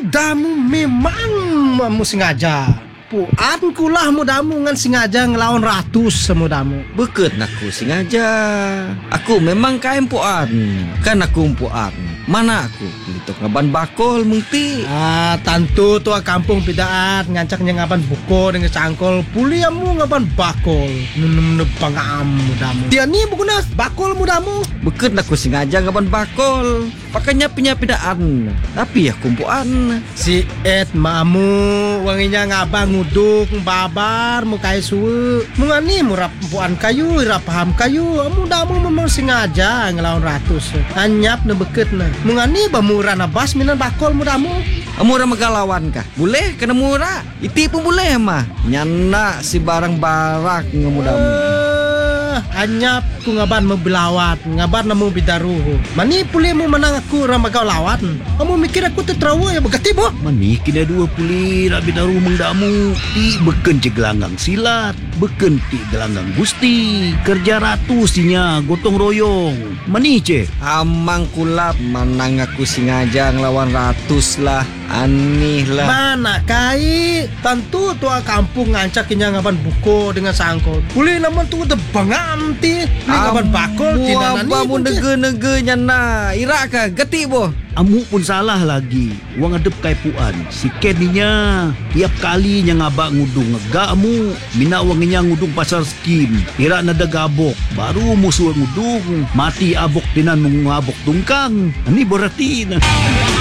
Damu memang mau sengaja. Puan kulah mudamu ngan sengaja ngelawan ratus semudamu. Beket aku sengaja. Aku memang kain puan. Kan aku puan. Mana aku? Itu ngaban bakol mungti. Tentu tua kampung pidaat ngancaknya ngaban buko dengan cangkol. Puliamu ngaban bakol. Nebang mudamu. Dia ni bukuna bakol mudamu. Beket aku sengaja ngaban bakol. Pakainya punya pidaan. Tapi aku puan. Si Ed mamu wanginya ngabang nguduk babar mukai suwe. Mungani murap puan kayu, ira paham kayu. Mudamu memang sengaja ngelawan ratus. Anyap na beket na. Mungani bamura na bas minan bakol mudamu. Murah megalawan kah? Boleh kena murah. Iti pun boleh mah. Nyana si barang barak ngemudamu. Anyap ku ngaban membelawat, ngaban namu bidaruhu. Mani puli mu menang aku ramagau lawat. Kamu mikir aku tertrawa ya begati boh? Mani kena dua puli rabi daru mengdamu. Ti beken cegelangang silat, beken ti gelanggang gusti. Kerja ratu sinya gotong royong. Mani ce? Amang kulap menang aku sengaja ngelawan ratus lah. Aneh lah. Mana kai? Tentu tua kampung ngancak ngaban buko dengan sangkol. Puli naman tu debangam ti. Ngaban bakol ti nanani. Amu nege-nege nyana. Irak kah? Geti boh. Amu pun salah lagi. Wang adep kai puan. Si Keninya tiap kali nya ngabak ngudung ngega amu. Mina wanginya ngudung pasar skim. Ira nada gabok. Baru musuh ngudung. Mati abok tinan mengabok tungkang. Ini berarti